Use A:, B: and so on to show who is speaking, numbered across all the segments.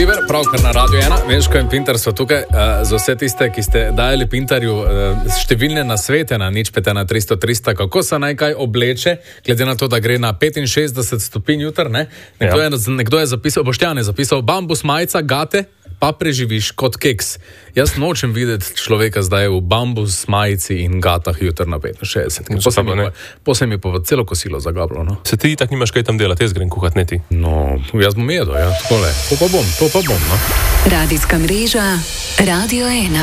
A: Pravkar na Radio 1, Veško in Pintar so tukaj za vse tiste, ki ste dajali Pintarju številne nasvete na 0,5 kako se naj kaj obleče, glede na to, da gre na 65 stopinj jutr, ne? Nekdo je zapisal, Boštjan je zapisal, bambus majica, gate, pa preživiš kot keks. Jaz nočem videti človeka zdaj v bambus majici in gatah jutr na 65. Posem je pa celo kosilo zagablo, no.
B: Se ti tak nimaš kaj tam delati, jaz grem kuhat, ne ti?
A: No, jaz bom jedel, ja, takole. To pa bom, no.
C: Radijska mreža Radio 1.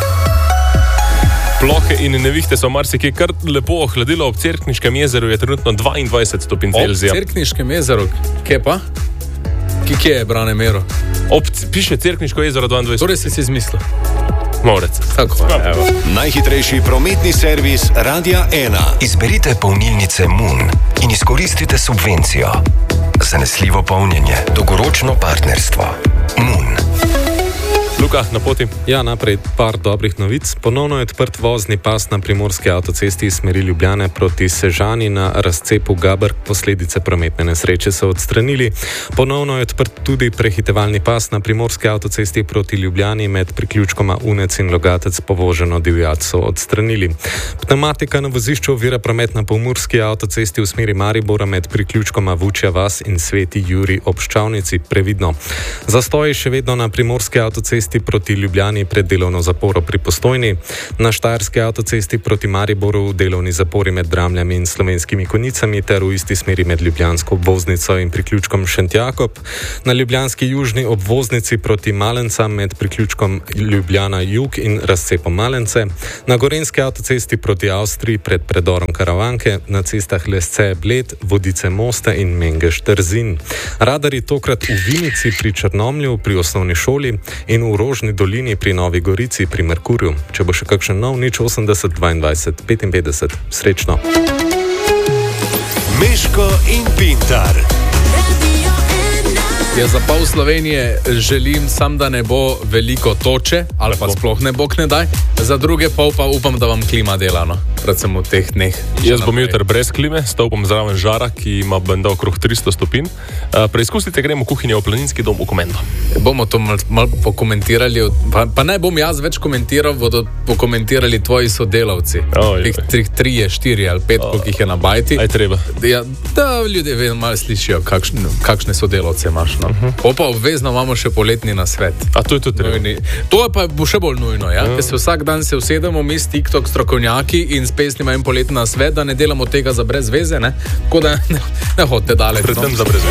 B: Plohe in nevihte so marsikje kar lepo ohladilo. Ob Cerkniškem jezeru je trenutno 22 stopinj Celzija.
A: Ob Cerkniškem jezeru, kje pa? Kje je Brane mero?
B: Piše Cerkniško jezero 22.
A: Torej si izmislil.
B: Morec.
A: Tako, evo.
D: Najhitrejši prometni servis Radia 1.
E: Izberite polnilnice Moon in izkoristite subvencijo. Zanesljivo polnjenje, dolgoročno partnerstvo. Moon.
B: Luka, na poti.
F: Ja, naprej par dobrih novic. Ponovno je odprt vozni pas na primorski avtocesti iz smeri Ljubljane proti Sežani na razcepu Gaber. Posledice prometne nesreče so odstranili. Ponovno je odprt tudi prehitevalni pas na primorski avtocesti proti Ljubljani med priključkoma Unec in Logatec. Povoženo divjad so odstranili. Pneumatika na vozišču ovira promet na pomurski avtocesti v smeri Maribora med priključkoma Vučja vas in Sveti Jurij ob Ščavnici. Previdno. Zastoji še vedno na primorski avtocesti proti Ljubljani pred delovno zaporo pri Postojni, na štajerski avtocesti proti Mariboru delovni zapori med Dramljami in Slovenskimi Konjicami ter v isti smeri med ljubljansko obvoznico in priključkom Šentjakob, na ljubljanski južni obvoznici proti Malencam med priključkom Ljubljana Jug in razcepom Malence, na gorenski avtocesti proti Avstriji pred predorom Karavanke, na cestah Lesce Bled, Vodice Moste in Mengeš Trzin. Radari tokrat v Vinici pri Črnomlju pri osnovni šoli in v Rožni dolini pri Novi Gorici pri Merkurju. Če bo še kakšen nov, 080 22 55. Srečno.
D: Meško in Pintar.
A: Jaz za pol Slovenije želim sam, da ne bo veliko toče, ali pa sploh ne bo kdaj. Za druge pol pa upam, da vam klima dela, no. Predvsem v teh dneh.
B: Jaz bom jutri brez klime, stal bom zraven žara, ki ima benda okrog 300 stopinj. Preizkusite, gremo v kuhinjo v Planinski dom v Komendo.
A: Bomo to malo pokomentirali, pa ne bom jaz več komentiral, bodo pokomentirali tvoji sodelavci. Teh 3, 4 ali 5, koliko jih je na bajti.
B: Aj treba.
A: Ja, da ljudje vedno malo slišijo, kakšne sodelavce imaš, no. Pa obvezno imamo še poletni nasvet.
B: A to je tudi treba.
A: To je pa bo še bolj nujno, ja? Ker se vsak dan se usedemo mi s TikTok strokovnjaki in spesnimo en poletni nasvet, da ne delamo tega za brez veze, ne? Tako da ne hodite daleč.
B: Predvsem za brez veze.